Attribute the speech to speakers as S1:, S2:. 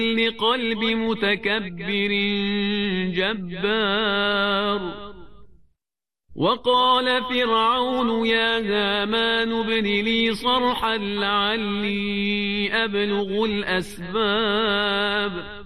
S1: لقلب متكبر جبار. وقال فرعون يا هامان ابن لي صرحا لعلي أبلغ الأسباب